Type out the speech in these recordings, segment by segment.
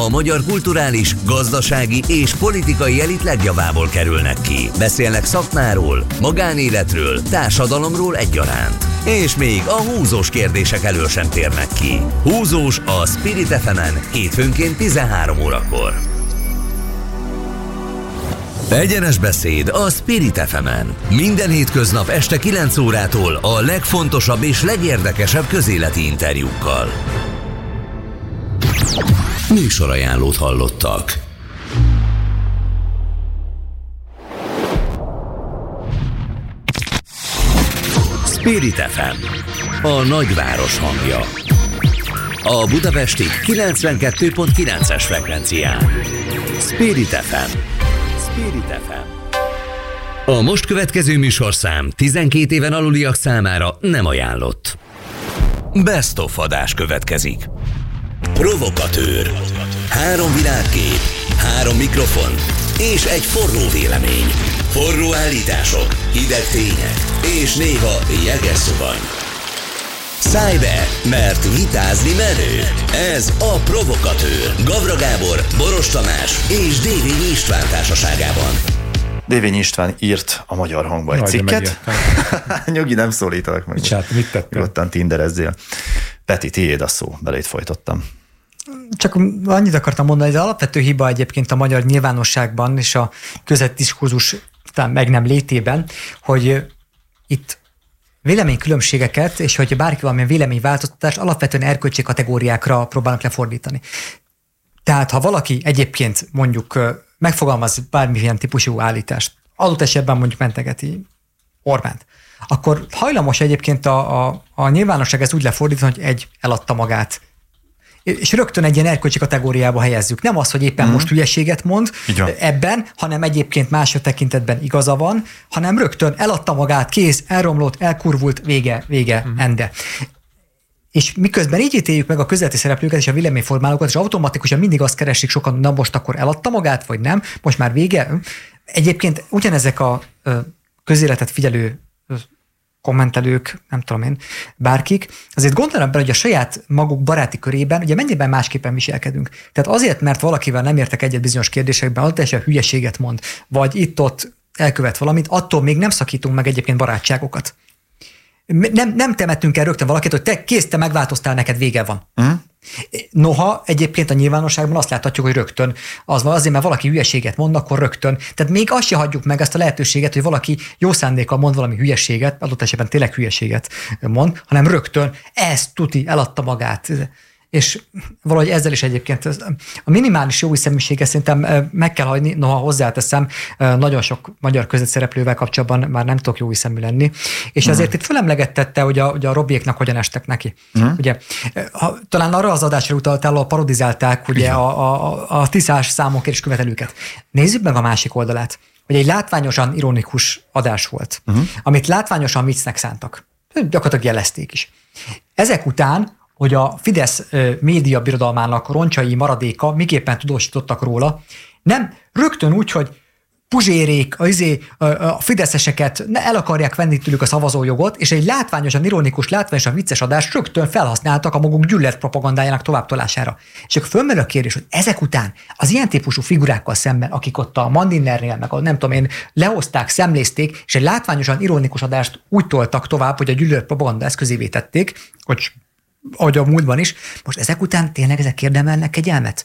a magyar kulturális, gazdasági és politikai elit legjavából kerülnek ki. Beszélnek szakmáról, magánéletről, társadalomról egyaránt. És még a húzós kérdések elől sem térnek ki. Húzós a Spirit FM-en hétfőnként 13 órakor. Egyenes beszéd a Spirit FM-en. Minden hétköznap este 9 órától a legfontosabb és legérdekesebb közéleti interjúkkal. Műsorajánlót hallottak. Spirit FM, a nagyváros hangja. A budapesti 92.9-es frekvencián. Spirit FM. Spirit FM. A most következő műsorszám 12 éven aluliak számára nem ajánlott. Best of adás következik. Provokatőr. 3 világkép, 3 mikrofon és egy forró vélemény. Forró állítások, hideg tények és néha jeges szuvany. Szállj be, mert vitázni menő. Ez a Provokatőr. Gavra Gábor, Boros Tamás és Dévényi István társaságában. Dévényi István írt a Magyar Hangba egy cikket. Nyugi, nem szólítalak meg. Mit tettem? Nyugodtan tinderezzél. Peti, tiéd a szó, belét folytottam. Csak annyit akartam mondani, hogy az alapvető hiba egyébként a magyar nyilvánosságban és a közvetdiskurzus meg nem létében, hogy itt véleménykülönbségeket, és hogyha bárki valamilyen véleményváltoztatást alapvetően erkölcsi kategóriákra próbálnak lefordítani. Tehát ha valaki egyébként mondjuk megfogalmaz bármilyen típusú állítást, adott esetben mondjuk mentegeti Orbánt, akkor hajlamos egyébként a nyilvánosság ezt úgy lefordítani, hogy egy eladta magát. És rögtön egy ilyen erkölcsi kategóriába helyezzük. Nem az, hogy éppen most hülyeséget mond ebben, hanem egyébként más tekintetben igaza van, hanem rögtön eladta magát, kész, elromlott, elkurvult, vége, ende. És miközben így ítéljük meg a közéleti szereplőket és a véleményformálókat, és automatikusan mindig azt keresik sokan, na most akkor eladta magát, vagy nem, most már vége. Egyébként ugyanezek a közéletet figyelő kommentelők, nem tudom én, bárkik, azért gondolom bele, hogy a saját maguk baráti körében ugye mennyiben másképpen viselkedünk. Tehát azért, mert valakivel nem értek egyet bizonyos kérdésekben, az teljesen hülyeséget mond, vagy itt-ott elkövet valamit, attól még nem szakítunk meg egyébként barátságokat. Nem temetünk el rögtön valakit, hogy te megváltoztál, neked vége van. Noha egyébként a nyilvánosságban azt láthatjuk, hogy rögtön az van, azért, mert valaki hülyeséget mond, akkor rögtön. Tehát még azt se hagyjuk meg ezt a lehetőséget, hogy valaki jó szándékkal mond valami hülyeséget, adott esetben tényleg hülyeséget mond, hanem rögtön ezt tuti, eladta magát. És valahogy ezzel is egyébként a minimális jóhiszeműséget szerintem meg kell hagyni, noha hozzáteszem, nagyon sok magyar közvetszereplővel kapcsolatban már nem tudok jóhiszemű lenni. És azért itt fölemlegettette, hogy a Robiéknak hogyan estek neki. Ugye, talán arra az adásra utaltál, ahol parodizálták ugye, a tiszás számokért és követelőket. Nézzük meg a másik oldalát, hogy egy látványosan ironikus adás volt, amit látványosan viccnek szántak. Gyakorlatilag jelezték is. Ezek után, hogy a Fidesz média birodalmának roncsai maradéka miképpen tudósítottak róla, nem rögtön úgy, hogy Puzsérék, a fideszeseket el akarják venni tőlük a szavazójogot, és egy látványosan ironikus, látványosan vicces adást rögtön felhasználtak a maguk gyűlölet propagandájának továbbtolására. És akkor fölmerül a kérdés, hogy ezek után az ilyen típusú figurákkal szemben, akik ott a Mandinnernél, meg nem tudom én, lehozták, szemlézték, és egy látványosan ironikus adást úgy toltak tovább, hogy a gyűlölet propaganda eszközévé tették, hogy ahogy a múltban is, most ezek után tényleg ezek érdemelnek kegyelmet?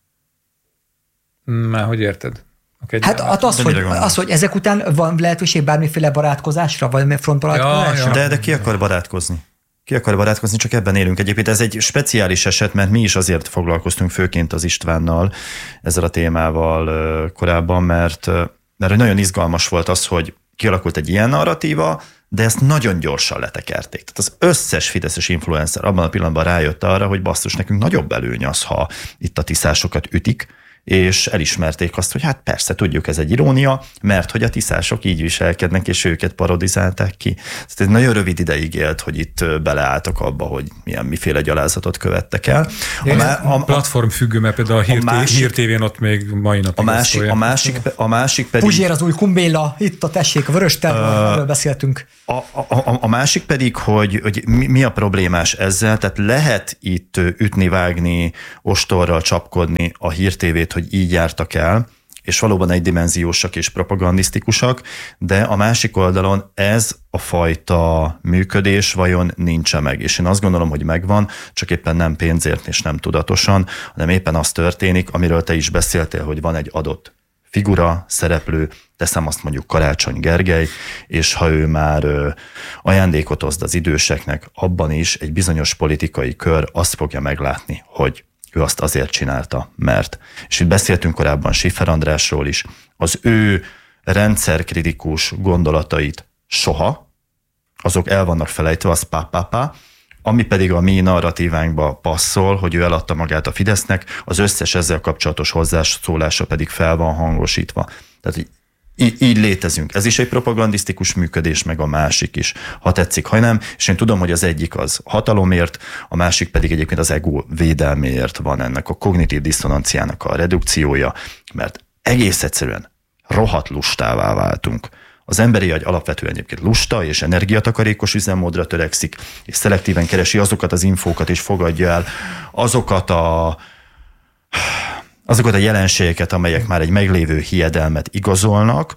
Már hogy érted? Hát az, hogy ezek után van lehetőség bármiféle barátkozásra, vagy frontbarátkozásra? De ki akar barátkozni? Ki akar barátkozni, csak ebben élünk egyébként. Ez egy speciális eset, mert mi is azért foglalkoztunk főként az Istvánnal ezzel a témával korábban, mert nagyon izgalmas volt az, hogy kialakult egy ilyen narratíva, de ezt nagyon gyorsan letekerték. Tehát az összes fideszes influencer abban a pillanatban rájött arra, hogy basszus, nekünk nagyobb előny az, ha itt a tiszásokat ütik, és elismerték azt, hogy hát persze, tudjuk, ez egy irónia, mert hogy a tiszások így viselkednek, és őket parodizálták ki. Ez nagyon rövid ideig élt, hogy itt beleálltak abba, hogy miféle gyalázatot követtek el. A platform függő, mert például a Hír TV-n ott még mai napig a másik pedig... Puzsér az új Kumbéla, itt a tessék, a vörös erről beszéltünk. A másik pedig, hogy mi a problémás ezzel, tehát lehet itt ütni, vágni, ostorral csapkodni a Hír TV-t, hogy így jártak el, és valóban egydimenziósak és propagandisztikusak, de a másik oldalon ez a fajta működés vajon nincs meg. És én azt gondolom, hogy megvan, csak éppen nem pénzért és nem tudatosan, hanem éppen az történik, amiről te is beszéltél, hogy van egy adott figura, szereplő, teszem azt mondjuk Karácsony Gergely, és ha ő már ajándékot oszd az időseknek, abban is egy bizonyos politikai kör azt fogja meglátni, hogy ő azt azért csinálta, mert. És itt beszéltünk korábban Schiffer Andrásról is, az ő rendszerkritikus gondolatait soha, azok el vannak felejtve, az pá, ami pedig a mi narratívánkba passzol, hogy ő eladta magát a Fidesznek, az összes ezzel kapcsolatos hozzászólása pedig fel van hangosítva. Tehát így létezünk. Ez is egy propagandisztikus működés, meg a másik is, ha tetszik, ha nem. És én tudom, hogy az egyik az hatalomért, a másik pedig egyébként az ego védelméért van ennek a kognitív diszonanciának a redukciója, mert egész egyszerűen rohadt lustává váltunk. Az emberi agy alapvetően egyébként lusta és energiatakarékos üzemmódra törekszik, és szelektíven keresi azokat az infókat, és fogadja el azokat a jelenségeket, amelyek már egy meglévő hiedelmet igazolnak.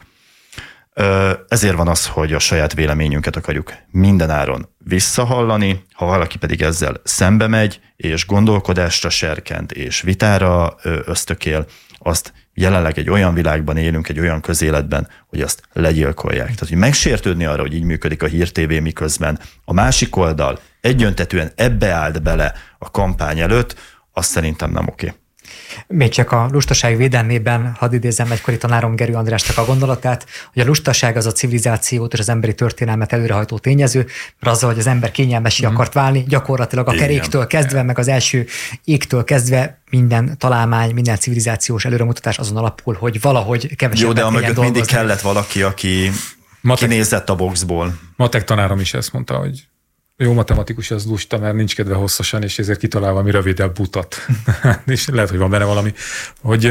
Ezért van az, hogy a saját véleményünket akarjuk mindenáron visszahallani, ha valaki pedig ezzel szembe megy, és gondolkodásra serkent, és vitára ösztökél, azt jelenleg egy olyan világban élünk, egy olyan közéletben, hogy azt legyilkolják. Tehát, hogy megsértődni arra, hogy így működik a Hír TV, miközben a másik oldal egyöntetűen ebbe állt bele a kampány előtt, azt szerintem nem oké. Még csak a lustaság védelmében hadd idézzem egykori tanárom Gerő Andrásnak a gondolatát, hogy a lustaság az a civilizációt és az emberi történelmet előrehajtó tényező, mert azzal, hogy az ember kényelmessé akart válni, gyakorlatilag a keréktől kezdve, meg az első égtől kezdve minden találmány, minden civilizációs előremutatás azon alapul, hogy valahogy kevesebbet kelljen dolgozni. Jó, de mögött mindig kellett valaki, aki kinézett a boxból. Matek tanárom is ezt mondta, hogy jó matematikus az lusta, mert nincs kedve hosszasan, és ezért kitalál valami rövidebb utat. És lehet, hogy van benne valami, hogy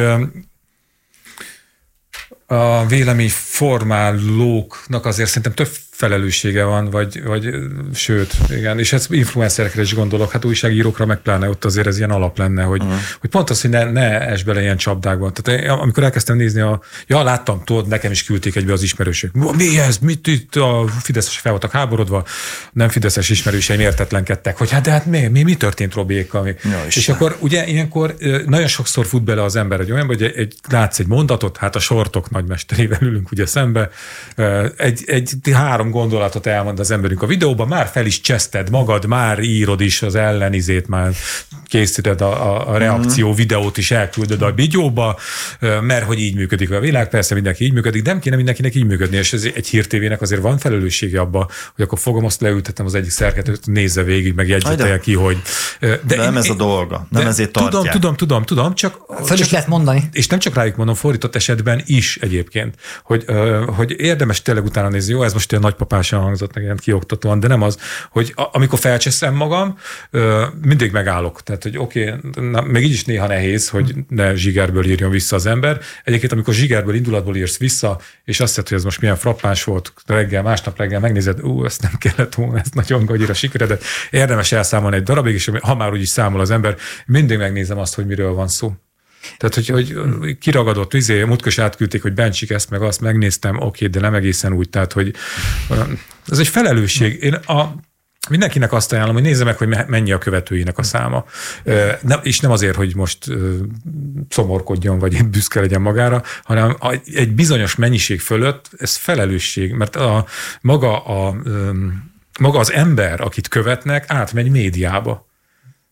a véleményformálóknak azért szerintem több felelőssége van, vagy sőt, igen, és ez influencerekre is gondolok, hát újságírókra meg pláne ott azért ez ilyen alap lenne, hogy pont az, hogy ne esd bele ilyen csapdákban. Tehát amikor elkezdtem nézni láttam, tudod, nekem is küldték egybe az ismerősök. Mi ez? Mit itt a fideszes fel voltak háborodva? Nem fideszes ismerőseim értetlenkedtek, hogy hát mi történt Robiékkal? És akkor ugye ilyenkor nagyon sokszor fut bele az ember egy olyanba, hogy látsz egy mondatot, hát a sortok nagymesterével ülünk ugye szembe, egy 3 gondolatot elmond az emberünk a videóban, már fel is cseszted magad, már írod is az ellenizét, már készíted a reakció videót is elküldöd a bigyóba, mert hogy így működik a világ, persze mindenki így működik, de nem kéne mindenkinek így működni, és ez egy Hír TV-nek azért van felelőssége abba, hogy akkor fogom, azt leültettem az egyik szerkesztőt, nézze végig, meg jegyzetelje ki, hogy... De nem ez a dolga, nem ezért tartják. Tudom, csak... Fel is lehet mondani. És nem csak rájuk mondom, fordított esetben is egyébként, hogy érdemes tényleg utána nézni, jó, ez most ilyen nagypapásan hangzott, meg ilyen kioktatóan, de nem az, hogy amikor felcseszem magam, mindig megállok. Tehát, hogy oké, még így is néha nehéz, hogy ne zsigerből írjon vissza az ember. Egyébként, amikor zsigerből, indulatból írsz vissza, és azt hiszed, hogy ez most milyen frappáns volt reggel, másnap reggel megnézed, ezt nem kellett volna, ez nagyon gagyira sikeredett. Érdemes elszámolni egy darabig, és ha már úgyis számol az ember, mindig megnézem azt, hogy miről van szó. Tehát, hogy kiragadott, múltkor is átküldték, hogy Bencsik ezt meg azt megnéztem, oké, de nem egészen úgy, tehát, hogy ez egy felelősség. Én mindenkinek azt ajánlom, hogy nézze meg, hogy mennyi a követőinek a száma. És nem azért, hogy most szomorkodjon, vagy büszke legyen magára, hanem egy bizonyos mennyiség fölött ez felelősség, mert maga az ember, akit követnek, átmegy médiába.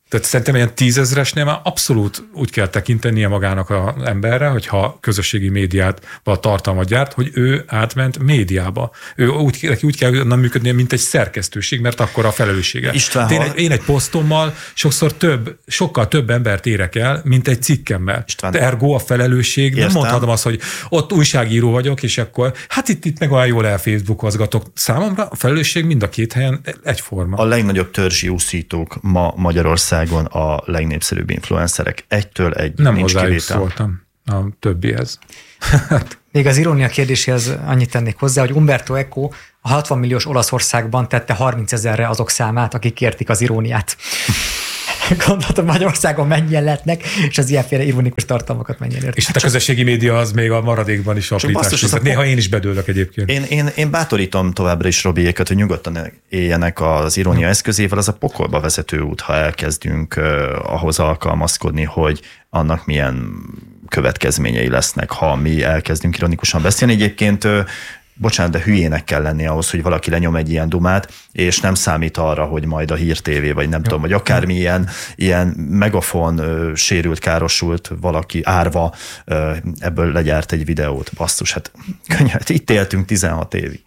Tehát szerintem ilyen 10 000-esnél már abszolút úgy kell tekintenie magának az emberre, hogyha közösségi médiában tartalmat gyárt, hogy ő átment médiába. Ő úgy kell működnie, mint egy szerkesztőség, mert akkor a felelőssége. Én egy posztommal sokkal több embert érek el, mint egy cikkemmel. Ergo a felelősség. Nem mondhatom azt, hogy ott újságíró vagyok, és akkor hát itt meg olyan jól elfacebookozgatok. Számomra a felelősség mind a két helyen egyforma. A legnagyobb törzsi úszítók ma Magyarországon a legnépszerűbb influencerek. Egytől egy nem nincs hozzájuk kivétel. szóltam a többihez. Még az irónia kérdéséhez annyit tennék hozzá, hogy Umberto Eco a 60 milliós Olaszországban tette 30 000-re azok számát, akik értik az iróniát. Gondoltam, Magyarországon mennyien lehetnek, és az ilyenféle ironikus tartalmakat mennyien értik. És hát a közösségi média az még a maradékban is aprítás. Néha én is bedőlök egyébként. Én bátorítom továbbra is Robiékat, hogy nyugodtan éljenek az irónia eszközével, az a pokolba vezető út, ha elkezdünk ahhoz alkalmazkodni, hogy annak milyen következményei lesznek, ha mi elkezdünk ironikusan beszélni. Egyébként bocsánat, de hülyének kell lenni ahhoz, hogy valaki lenyom egy ilyen dumát, és nem számít arra, hogy majd a Hír TV, vagy nem tudom, vagy akármi ilyen megafon sérült, károsult valaki árva ebből legyárt egy videót. Basszus, hát könyvet, itt éltünk 16 évig.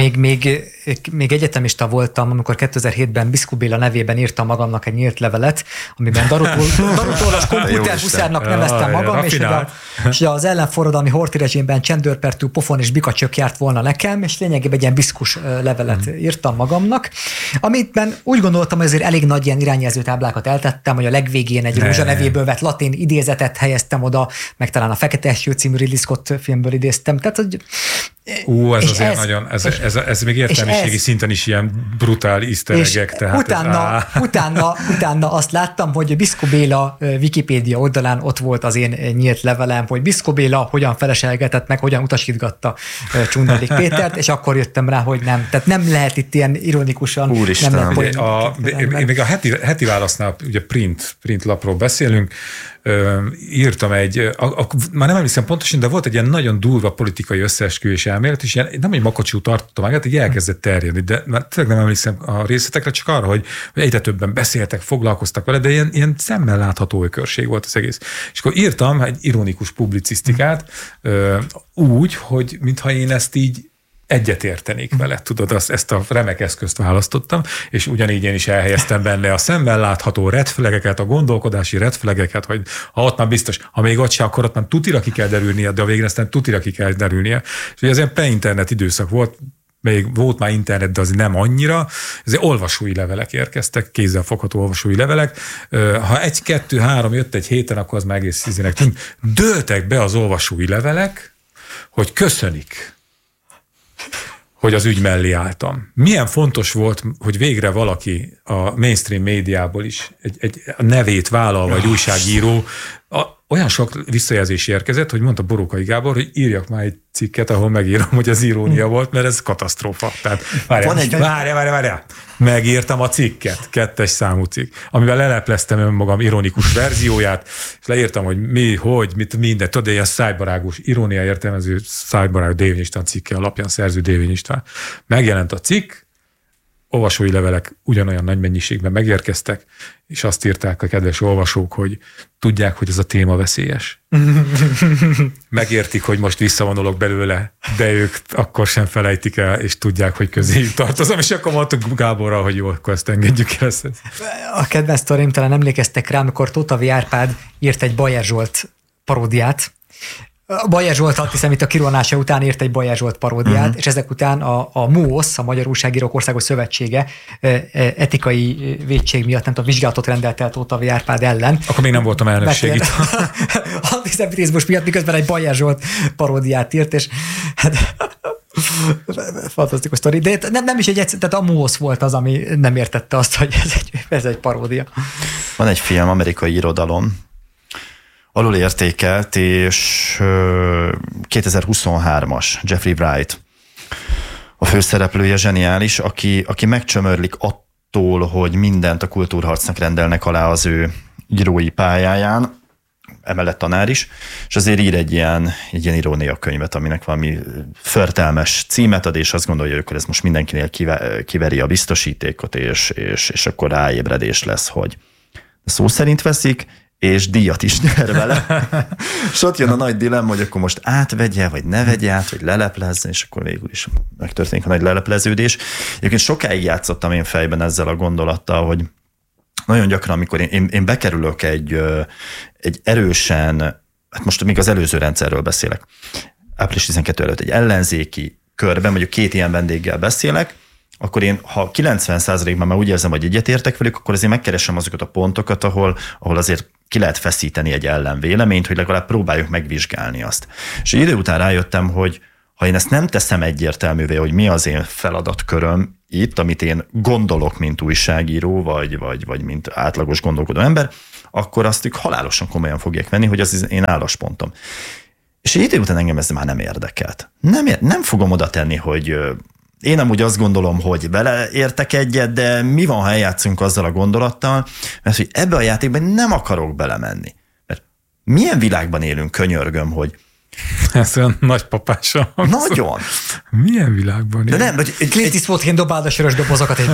Még egyetemista voltam, amikor 2007-ben Biszkó Béla nevében írtam magamnak egy nyílt levelet, amiben darutólas komputerhuszárnak neveztem magam, és az ellenforradalmi horthy rezsimben csendőrpertű, pofon és bikacsök járt volna nekem, és lényegében egy ilyen biszkus levelet írtam magamnak, amitben úgy gondoltam, hogy azért elég nagy ilyen irányjelző táblákat eltettem, hogy a legvégén egy Rózsa nevéből vett latin idézetet helyeztem oda, meg talán a Fekete Eső című Ridley Scott filmből idéztem. Tehát, hogy ez azért nagyon, ez még értelmiségi szinten is ilyen brutál easter egg, tehát utána azt láttam, hogy Biszkó Béla Wikipédia oldalán ott volt az én nyílt levelem, hogy Biszkó Béla hogyan feleselgetett meg, hogyan utasítgatta Csundadik Pétert, és akkor jöttem rá, hogy nem. Tehát nem lehet itt ilyen ironikusan. Úristen. Még a heti válasznál, ugye print lapról beszélünk, írtam már nem emlékszem pontosan, de volt egy ilyen nagyon durva politikai összeesküvés elmélet, és nem egy makacsú tartományát, így elkezdett terjedni, de már tényleg nem emlékszem a részletekre, csak arra, hogy egyre többen beszéltek, foglalkoztak vele, de ilyen szemmel látható ökörség volt az egész. És akkor írtam egy ironikus publicisztikát úgy, hogy mintha én ezt így egyetértenék vele, tudod, ezt a remek eszközt választottam, és ugyanígy én is elhelyeztem benne a szemmel látható red flageket, a gondolkodási red flageket, hogy ha ott már biztos, ha még ott se, akkor ott már tutira ki kell derülnie, de a végén aztán tutira ki kell derülnie. És ugye ez ilyen pre-internet időszak volt, még volt már internet, de az nem annyira, ezért olvasói levelek érkeztek, kézzelfogható olvasói levelek. Ha 1, 2, 3 jött egy héten, akkor az már egész szízének tűnt. Dőltek be az olvasói levelek, hogy köszönik, hogy az ügy mellé álltam. Milyen fontos volt, hogy végre valaki a mainstream médiából is egy nevét vállalva, egy újságíró, olyan sok visszajelzés érkezett, hogy mondta Borókai Gábor, hogy írjak már egy cikket, ahol megírom, hogy az irónia volt, mert ez katasztrófa. Tehát várjál. Megírtam a cikket, 2. számú cikk, amivel lelepleztem önmagam ironikus verzióját, és leírtam, hogy minden, tudod, ilyen szájbarágos, irónia értelmező szájbarágos Dévény István cikke alapján szerző Dévény István. Megjelent a cikk, olvasói levelek ugyanolyan nagy mennyiségben megérkeztek, és azt írták a kedves olvasók, hogy tudják, hogy ez a téma veszélyes. Megértik, hogy most visszavonulok belőle, de ők akkor sem felejtik el, és tudják, hogy közéjük tartozom, és akkor mondtuk Gáborral, hogy jó, akkor ezt engedjük el. A kedvenc sztorim, talán emlékeztek rá, amikor Tóth Árpád írt egy Bajer Zsolt paródiát. Bajer Zsolt, azt hiszem, itt a kirohanása után írt egy Bajer Zsolt paródiát, és ezek után a MUOSZ, a Magyar Újságírók Országos Szövetsége etikai vétség miatt, nem tudom, vizsgálatot rendelt el Tóth Árpád ellen. Akkor még nem voltam elnökség itt. Antiszemitizmus miatt, miközben egy Bajer Zsolt paródiát írt, és hát fantasztikus sztori. De nem is tehát a MUOSZ volt az, ami nem értette azt, hogy ez egy paródia. Van egy film, Amerikai Irodalom, alulértékelt, és 2023-as Jeffrey Wright. A főszereplője zseniális, aki megcsömörlik attól, hogy mindent a kultúrharcnak rendelnek alá az ő írói pályáján, emellett tanár is, és azért ír egy ilyen irónia könyvet, aminek valami förtelmes címet ad, és azt gondolja, hogy ez most mindenkinél kiveri a biztosítékot, és akkor ráébredés lesz, hogy szó szerint veszik, és díjat is nyer vele. És ott jön a nagy dilemma, hogy akkor most átvegye, vagy ne vegye át, vagy leleplezze, és akkor végül is megtörténik a nagy lelepleződés. Egyébként sokáig játszottam én fejben ezzel a gondolattal, hogy nagyon gyakran, amikor én bekerülök egy erősen, hát most még az előző rendszerről beszélek, április 12 előtt egy ellenzéki körben, mondjuk 2 ilyen vendéggel beszélek, akkor én, ha 90%-ban már úgy érzem, hogy egyetértek velük, akkor azért megkeresem azokat a pontokat, ahol azért ki lehet feszíteni egy ellenvéleményt, hogy legalább próbáljuk megvizsgálni azt. És idő után rájöttem, hogy ha én ezt nem teszem egyértelművé, hogy mi az én feladatköröm itt, amit én gondolok, mint újságíró, vagy mint átlagos gondolkodó ember, akkor azt ők halálosan komolyan fogják venni, hogy az én álláspontom. És idő után engem ez már nem érdekelt. Nem fogom oda tenni, hogy én amúgy azt gondolom, hogy vele értek egyet, de mi van, ha eljátszunk azzal a gondolattal, mert hogy ebbe a játékban nem akarok belemenni. Mert milyen világban élünk, könyörgöm, hogy ez olyan nagypapásan. Nagyon. Milyen világban élünk? De nem, hogy Clint Eastwoodként dobáld a sörös dobozokat, és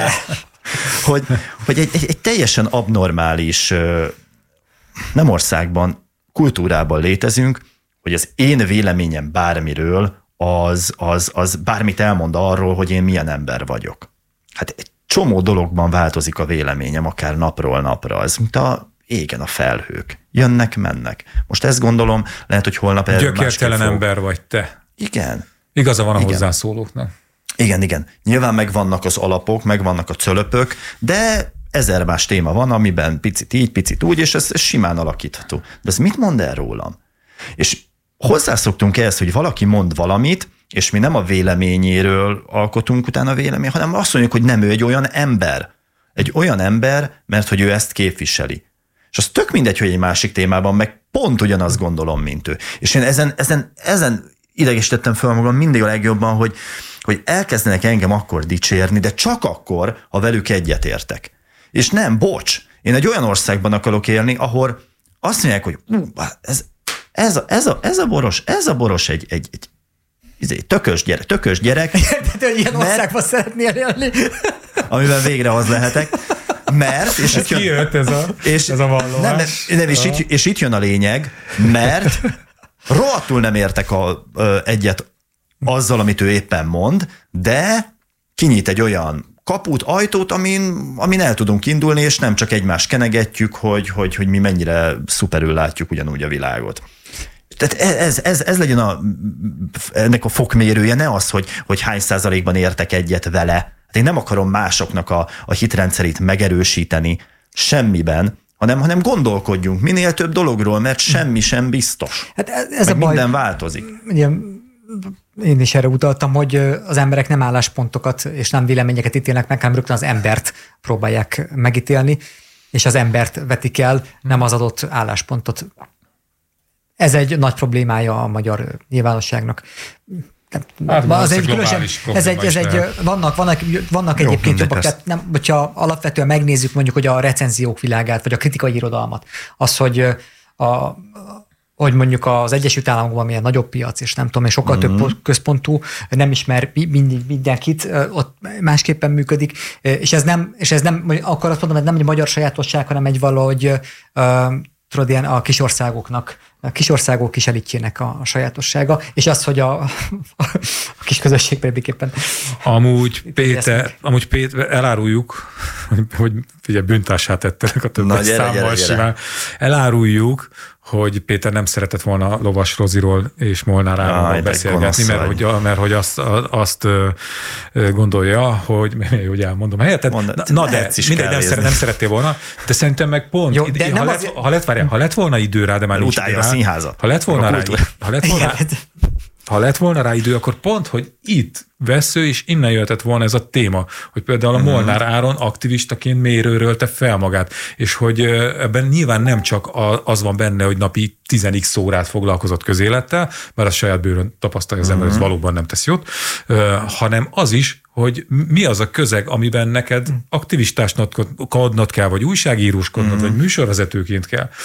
hogy egy teljesen abnormális, nem országban, kultúrában létezünk, hogy az én véleményem bármiről az bármit elmond arról, hogy én milyen ember vagyok. Hát egy csomó dologban változik a véleményem, akár napról napra. Ez mint a égen a felhők. Jönnek, mennek. Most ezt gondolom, lehet, hogy holnap erről gyökértelen ember vagy te. Igen. Igaza van a hozzászólóknak. Igen. Nyilván megvannak az alapok, megvannak a cölöpök, de 1000 más téma van, amiben picit így, picit úgy, és ez simán alakítható. De ez mit mond el rólam? És hozzászoktunk ehhez, hogy valaki mond valamit, és mi nem a véleményéről alkotunk utána vélemény, hanem azt mondjuk, hogy nem, ő egy olyan ember. Egy olyan ember, mert hogy ő ezt képviseli. És az tök mindegy, hogy egy másik témában meg pont ugyanazt gondolom, mint ő. És én ezen idegesítettem fel magam mindig a legjobban, hogy elkezdenek engem akkor dicsérni, de csak akkor, ha velük egyetértek. És nem, bocs, én egy olyan országban akarok élni, ahol azt mondják, hogy ez a boros egy tökös gyerek. De ilyen országban szeretnél élni. Amiben végre az lehetek. Mert, és ez kijött ez a vallomás. És itt jön a lényeg, mert rohadtul nem értek egyet azzal, amit ő éppen mond, de kinyit egy olyan kaput, ajtót, amin el tudunk indulni, és nem csak egymást kenegetjük, hogy mi mennyire szuperül látjuk ugyanúgy a világot. Tehát ez legyen ennek a fokmérője, ne az, hogy hány százalékban értek egyet vele. Hát én nem akarom másoknak a hitrendszerét megerősíteni semmiben, hanem gondolkodjunk minél több dologról, mert semmi sem biztos. Hát ez a baj, minden változik. Ugye, én is erre utaltam, hogy az emberek nem álláspontokat és nem véleményeket ítélnek meg, hanem rögtön az embert próbálják megítélni, és az embert vetik el, nem az adott álláspontot. Ez egy nagy problémája a magyar nyilvánosságnak. Hát, az egy különösen, vannak egyébként jobbak, tehát nem, hogyha alapvetően megnézzük mondjuk, hogy a recenziók világát, vagy a kritikai irodalmat, az, hogy mondjuk az Egyesült Államokban milyen nagyobb piac, és nem tudom, és sokkal több központú, nem ismer mindenkit, ott másképpen működik, és ez nem, akkor azt mondom, hogy nem egy magyar sajátosság, hanem egy valahogy tudod, ilyen a kisországok kis elitjének a sajátossága, és az, hogy a kis közösség pedig Amúgy Péter, eláruljuk, hogy figyelj, bűntársát tettenek a többet számmal simán. Eláruljuk, hogy Péter nem szeretett volna Lovas Roziról és Molnár Áronról beszélgetni, mert hogy azt gondolja, hogy elmondom helyet. Na de mindegy, nem szerettél volna, de szerintem meg pont, jó, ha lett volna idő rá, de már nincs idő rá. Ha lett volna rá idő, akkor pont, hogy itt vesző, és innen jöhetett volna ez a téma, hogy például a Molnár Áron aktivistaként mérőrölte fel magát, és hogy ebben nyilván nem csak az van benne, hogy napi 10x órát foglalkozott közélettel, mert a saját bőrön tapasztalja az ember, ez valóban nem tesz jót, hanem az is, hogy mi az a közeg, amiben neked aktivistáskodnod kell, vagy újságíróskodnod, vagy műsorvezetőként kell.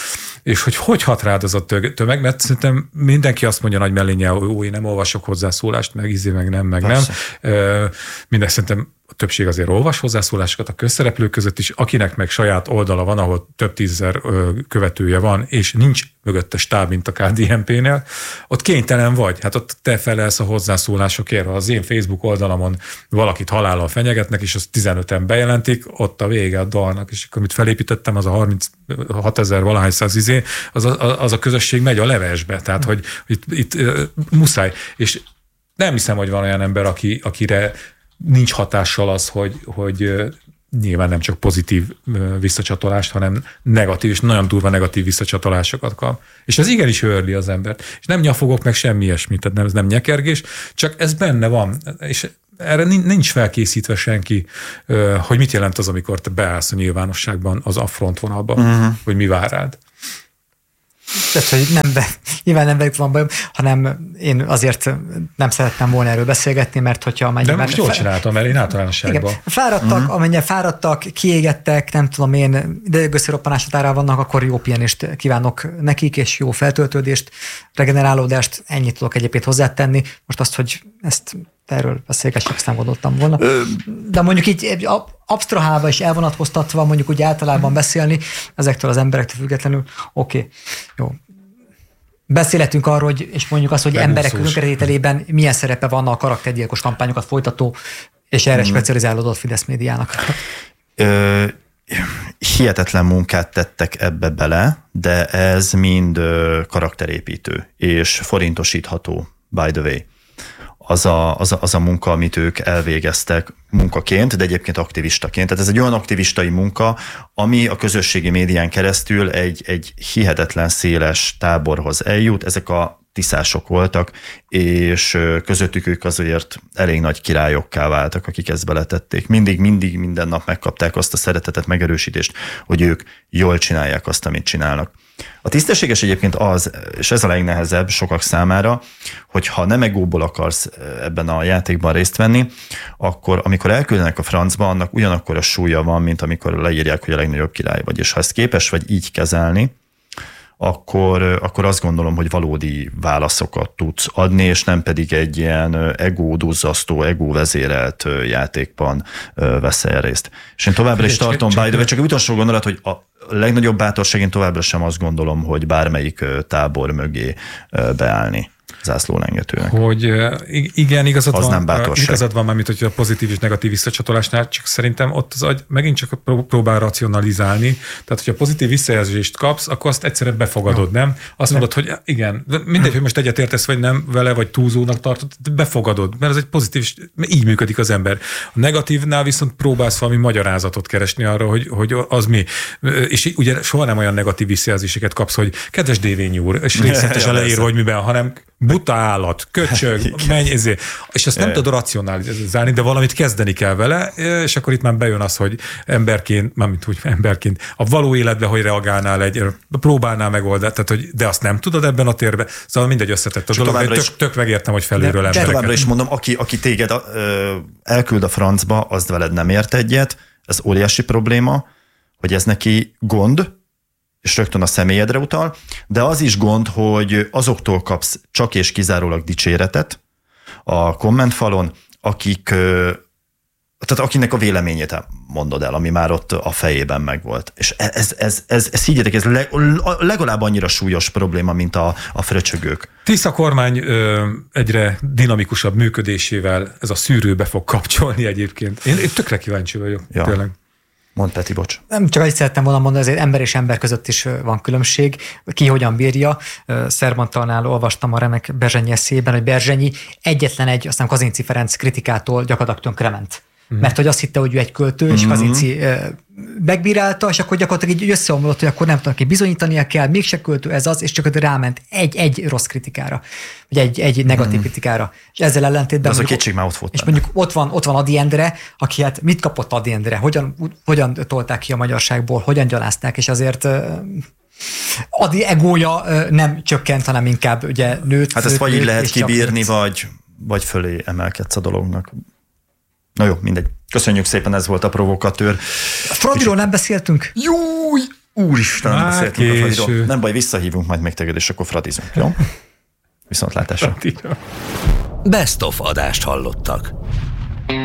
és hogy hat rád az a tömeg, mert szerintem mindenki azt mondja nagy mellénye, hogy én nem olvasok hozzászólást, meg nem. Minden szerintem a többség azért olvas hozzászólásokat a közszereplők között is, akinek meg saját oldala van, ahol több tízezer követője van, és nincs mögötte stáb, mint a KDNP-nél, ott kénytelen vagy. Hát ott te felelsz a hozzászólásokért. Ha az én Facebook oldalamon valakit halállal fenyegetnek, és azt 15-en bejelentik, ott a vége a dalnak, és akkor amit felépítettem, az a 36 000 valahány száz az a közösség megy a levesbe. Tehát, hogy itt muszáj. És nem hiszem, hogy van olyan ember, akire nincs hatással az, hogy nyilván nem csak pozitív visszacsatolást, hanem negatív, és nagyon durva negatív visszacsatolásokat kap. És ez igenis őrli az embert. És nem nyafogok meg semmi ilyesmit, tehát ez nem nyekergés, csak ez benne van. És erre nincs felkészítve senki, hogy mit jelent az, amikor te beállsz a nyilvánosságban az frontvonalba, hogy mi vár rád. Tehát, hogy nyilván nem velük van bajom, hanem én azért nem szerettem volna erről beszélgetni, mert hogyha amennyiben... De most jól csináltam, mert én általánosságban. Igen, fáradtak, amennyire fáradtak, kiégettek, nem tudom én, idegösszeroppanás határán vannak, akkor jó pihenést kívánok nekik, és jó feltöltődést, regenerálódást, ennyit tudok egyébként hozzátenni. Most azt, hogy ezt erről beszélgessek, ezt nem gondoltam volna. De mondjuk így absztrahálva és elvonatkoztatva, mondjuk úgy általában beszélni, ezektől az emberektől függetlenül, oké, jó. Beszélhetünk arról, és mondjuk azt, hogy emberek önkeretételében milyen szerepe van a karaktergyilkos kampányokat folytató, és erre specializálódott Fidesz médiának. Hihetetlen munkát tettek ebbe bele, de ez mind karakterépítő, és forintosítható, by the way. Az a munka, amit ők elvégeztek munkaként, de egyébként aktivistaként. Tehát ez egy olyan aktivistai munka, ami a közösségi médián keresztül egy hihetetlen széles táborhoz eljut. Ezek a tiszások voltak, és közöttük ők azért elég nagy királyokká váltak, akik ezt beletették. Mindig, minden nap megkapták azt a szeretetet, megerősítést, hogy ők jól csinálják azt, amit csinálnak. A tisztességes egyébként az, és ez a legnehezebb sokak számára, hogy ha nem egóból akarsz ebben a játékban részt venni, akkor amikor elküldenek a francba, annak ugyanakkor a súlya van, mint amikor leírják, hogy a legnagyobb király vagy. És ha ezt képes vagy így kezelni, akkor azt gondolom, hogy valódi válaszokat tudsz adni, és nem pedig egy ilyen egóduzzasztó, egóvezérelt játékban veszel részt. És én továbbra is tartom, csak utolsó gondolat, hogy a legnagyobb bátorság, én továbbra sem azt gondolom, hogy bármelyik tábor mögé beállni zászlólengetőnek. Hogy igen, igazad van már, mint hogy a pozitív és negatív visszacsatolásnál, csak szerintem ott az agy megint csak próbál racionalizálni. Tehát, hogyha pozitív visszajelzést kapsz, akkor azt egyszerűen befogadod, nem? Azt mondod, hogy igen, mindegy, hogy most egyetértesz vagy nem vele, vagy túlzónak tartod, befogadod, mert ez egy pozitív, így működik az ember. A negatívnál viszont próbálsz valami magyarázatot keresni arra, hogy az mi. És ugye soha nem olyan negatív visszajelzéseket kapsz, hogy kedves Dévényi úr, és részletesen leírva, hogy miben, hanem buta állat, köcsög, menj, ezért. És ezt nem tudod racionalizálni, de valamit kezdeni kell vele, és akkor itt már bejön az, hogy emberként, a való életben, hogy reagálnál próbálnál megoldani, tehát, hogy de azt nem tudod ebben a térben. Szóval mindegy összetett a dolog, tök megértem, hogy felülről embereket. Továbbra is mondom, aki téged elküld a francba, azt veled nem ért egyet, ez óriási probléma, hogy ez neki gond, és rögtön a személyedre utal, de az is gond, hogy azoktól kapsz csak és kizárólag dicséretet a kommentfalon, akinek a véleményét mondod el, ami már ott a fejében megvolt. És ez higgyétek, ez legalább annyira súlyos probléma, mint a fröcsögők. Tisza kormány egyre dinamikusabb működésével ez a szűrő be fog kapcsolni egyébként. Én tökre kíváncsi vagyok, tényleg. Mondd, Peti, bocs. Nem csak azt szerettem volna mondani, azért ember és ember között is van különbség. Ki hogyan bírja. Szerbantalnál olvastam a remek Berzsenyi eszében, hogy Berzsenyi egyetlen egy, aztán Kazinczy Ferenc kritikától gyakorlatilag tönkrement. Mert hogy azt hitte, hogy ő egy költő, és Kazinczy megbírálta, és akkor gyakorlatilag így összeomlott, hogy akkor nem tudom, ki bizonyítania kell, mégse költő ez az, és csak ráment egy rossz kritikára, vagy egy negatív kritikára. És ezzel ellentétben... Az a kétség már ott volt. És mondjuk ott van Ady Endre, aki hát mit kapott Ady Endre? Hogyan tolták ki a magyarságból? Hogyan gyalázták? És azért Ady egója nem csökkent, hanem inkább ugye nőtt. Hát ezt vagy így lehet kibírni, vagy fölé emelkedsz a dolognak. Na jó, mindegy. Köszönjük szépen, ez volt a provokatőr. Fradiról nem beszéltünk? Júj! Úristen, Már beszéltünk a Fradiról. késő. Nem baj, visszahívunk majd még téged, és akkor fradizunk, jó? Viszontlátásra. Best of adást hallottak.